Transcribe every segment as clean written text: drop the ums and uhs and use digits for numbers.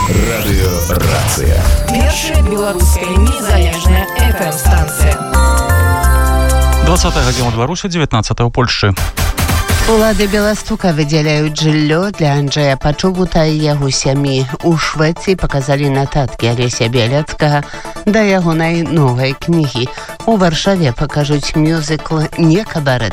Радыёрацыя. Першая беларуская незалежная FM-станцыя. 20 гадзіна ў Беларусі, 19 у Польшчы. Улады Беластука выдзяляюць жыллё для Анджэя Пачобута і яго сям'і. У Швецыі паказалі нататкі Алеся Бяляцкага да ягонай новай кнігі. У Варшаве пакажуць мюзыкл «Не кабарэт».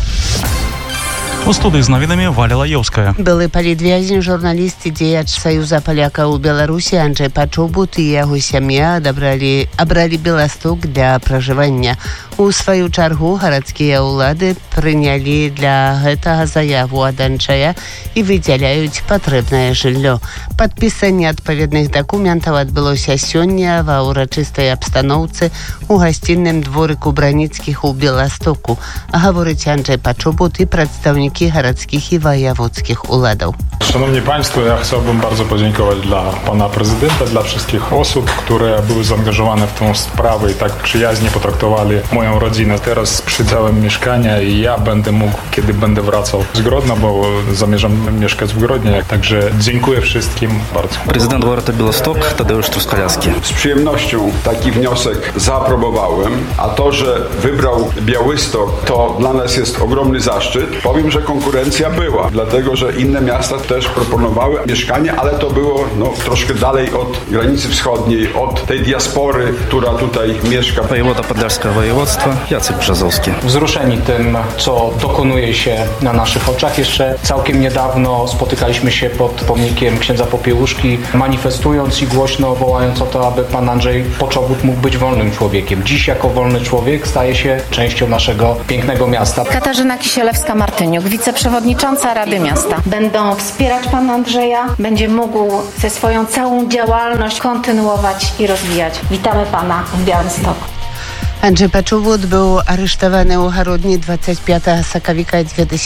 У студыі з навінамі Валя Лаеўская. Былы палітвязень, журналіст і дзеяч Саюза палякаў у Беларусі Анджэй Пачобут і яго сям'я абралі Беластук для пражывання. У сваю чаргу гарадскія ўлады прынялі для гэтага заяву ад Анджэя і выдзяляюць патрэбнае жыллё. Падпісанне адпаведных дакументаў адбылося сёння ва ўрачыстай абстаноўцы у гасцінным дворыку Браніцкіх у Беластоку. Гаворыць Анджэй Пачобут і прадстаўнікі гарадскich i wojewódzkich uladów. Szanowni Państwo, ja chciałbym bardzo podziękować dla Pana Prezydenta, dla wszystkich osób, które były zaangażowane w tę sprawę i tak przyjaźnie potraktowali moją rodzinę. Teraz przydziałem mieszkania i ja będę mógł, kiedy będę wracał z Grodna, bo zamierzam mieszkać w Grodnie. Także dziękuję wszystkim bardzo. Prezydent Województwa Białystok Tadeusz Truskalecki. Z przyjemnością taki wniosek zaaprobowałem, a to, że wybrał Białystok, to dla nas jest ogromny zaszczyt. Powiem, że konkurencja była, dlatego że inne miasta też proponowały mieszkanie, ale to było troszkę dalej od granicy wschodniej, od tej diaspory, która tutaj mieszka. Wojewoda Podlaskiego Województwa Jacek Brzozowski. Wzruszeni tym, co dokonuje się na naszych oczach. Jeszcze całkiem niedawno spotykaliśmy się pod pomnikiem księdza Popiełuszki, manifestując i głośno wołając o to, aby pan Andrzej Poczobut mógł być wolnym człowiekiem. Dziś jako wolny człowiek staje się częścią naszego pięknego miasta. Katarzyna Kisielewska-Martyniuk, wiceprzewodnicząca Rady Miasta. Będą wspierać pana Andrzeja, będzie mógł ze swoją całą działalność kontynuować i rozwijać. Witamy pana w Białymstoku. Andrzej Пачобут był aresztowany u Гародні 25 сакавіка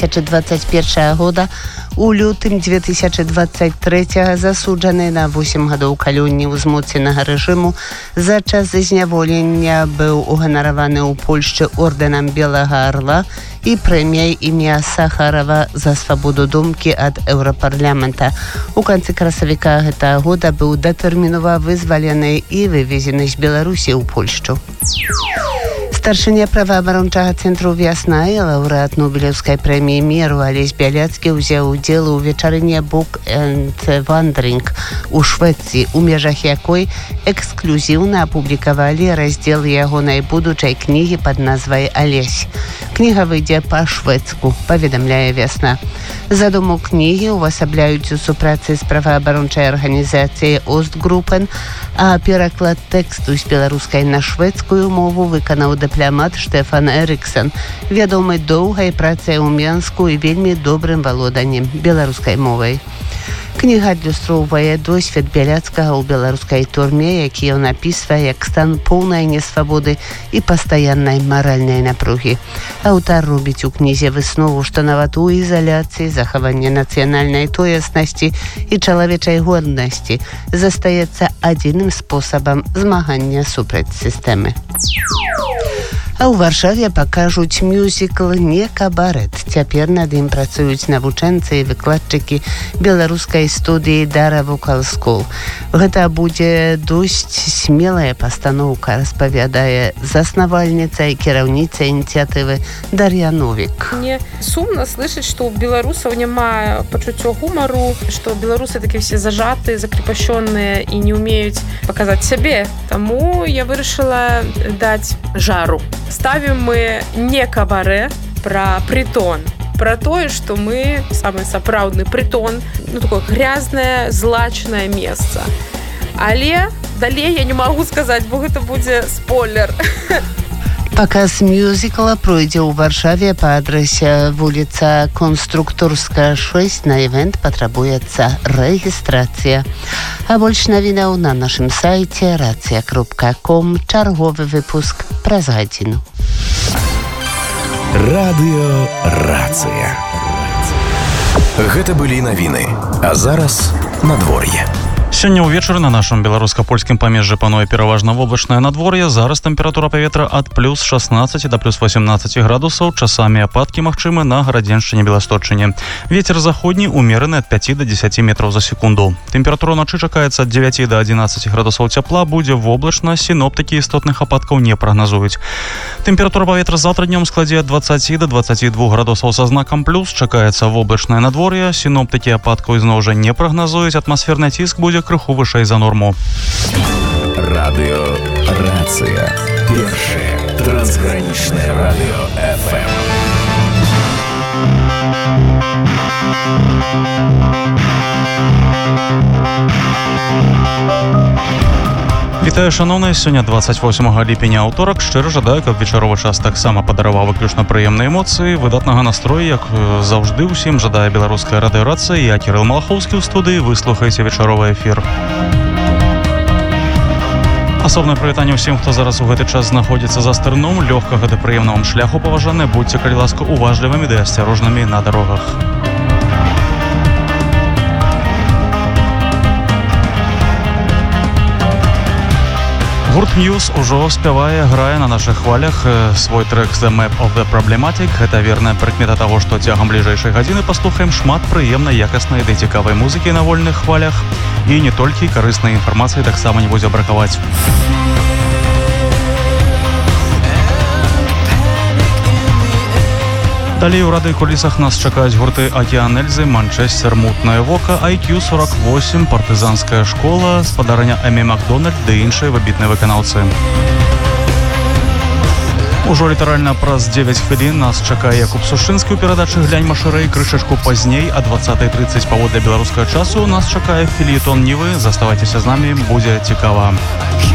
2021 года. У лютым 2023 засуджаны на 8 гадоў калонні ўзмоцненага рэжыму. За час зняволення быў уганараваны ў Польшчы ордэнам Белага Арла і прэміяй імя Сахарова за свабоду думкі ад Еўрапарламента. У канцы красавіка гэтага года быў датэрмінова вызвалены і вывезены з Беларусі ў Польшчу. Старшыня праваабарончага цэнтру «Вясна» і лаўрэат Нобелеўскай прэміі міру Алесь Бяляцкі ўзяў удзел у вечарыне «Book and Wandering» у Швецыі, у межах якой эксклюзіўна апублікавалі раздзел ягонай будучай кнігі пад назвай «Алесь». Кніга выйдзе па-шведску, паведамляе «Вясна». Задуму кнігі увасабляюць у супрацы з праваабарончай арганізацыяй «Остгруппен», а пераклад тэксту з беларускай на шведскую мову выканаў дыпламат Штефан Эрыксон, вядомы доўгай працай у Менску і вельмі добрым валоданнем беларускай мовай. Кніга адлюстроўвае досвед Бяляцкага ў беларускай турме, які ён апісвае як стан поўнай несвабоды і пастаяннай маральнай напругі. Аўтар робіць у кнізе выснову, што нават у ізаляцыі захавання нацыянальнай тоеснасці і чалавечай годнасці застаецца адзіным спосабам змагання супраць сістэмы. А ў Варшаве пакажуць мюзікл «Не кабарэт». Цяпер над ім працуюць навучэнцы і выкладчыкі беларускай студыі «Дара Вокал Скул». Гэта будзе досць смелая пастаноўка, распавядае заснавальніца і кіраўніца ініцыятывы Дар'я Новік. Мне сумна слышаць, што ў беларусаў няма пачуцця гумару, што беларусы такі все зажаты, закрепашёныя і не ўмеюць паказаць сябе. Таму я вырашыла даць жару. Ставим мы не кабаре про притон, про тое, что мы самый сапраўдны притон, такое грязное, злачное место. Але далей я не могу сказать, бо гэта будзе спойлер. Паказ мюзікла пройдзе ў Варшаве па адрасе вуліца Конструкторская, 6. На івент патрабуецца рэгістрацыя. А больш навінаў на нашым сайце racja.com. Чарговы выпуск праз гадзіну. Радыёрацыя. Гэта былі навіны. А зараз надвор'е. Сёння ўвечары на нашым беларуска-польскім памежжы пануе пераважна воблачнае надвор'е. Зараз тэмпература паветра ад плюс 16 да плюс 18 градусаў. Часамі ападкі магчымы на Гарадзеншчыне, Беласточчыне. Вецер заходні умераны ад 5 до 10 метраў за секунду. Тэмпература ўначы чакаецца ад 9 до 11 градусаў цяпла. Будзе воблачна, сіноптыкі істотных ападкаў не прагназуюць. Тэмпература паветра заўтра днём складзе ад 20 до 22 градусаў са знакам плюс. Чакаецца воблачнае надвор'е. Сіноптыкі ападкаў ізноў жа не прагназуюць. Атмасферны ціск будзе крыху вышэй за норму. Радыё Рацыя. Першае трансгранічнае радыё FM. Вітаю, шановныя, сёння 28 ліпеня, аўторак. Шчыра жадаю, каб вечаровы час таксама падараваў выключна прыемныя эмоцыі, выдатнага настрою, як заўжды ўсім жадае беларуская радыёрацыя. Я Кірыл Малахоўскі ў студыі, вы слухаеце вечаровы эфір. Асобнае прывітанне ўсім, хто зараз у гэты час знаходзіцца за стырном. Лёгкага ды прыемнага шляху, паважаныя, будьце, калі ласка, уважлівымі ды асцярожнымі на дарогах. Гурт Muse ўжо спявае, грае на нашых хвалях свой трек «The Map of the Problematic». Гэта верная прыкмета таго, што цягам бліжэйшай гадзіны паслухаем шмат прыемнай, якаснай ды цікавай музыкі на вольных хвалях. І не толькі карыснай інфармацыі таксама не будзе бракаваць. Далей у рады кулісах нас чакаюць гурты «Акіян Эльзы», «Манчестер», «Мутнае вока», IQ48, «Партызанская школа», «Спадарня Эмі Макдональд» ды іншыя выбітныя выканаўцы. Ужо літаральна праз 9 хвілін нас чакае Якуб Сушынскі ў перадачы «Глянь машырэй». Крышачку пазней, а 20:30 паводле беларускага часу, нас чакае фельетон Нівы. Заставайцеся з намі, будзе цікава.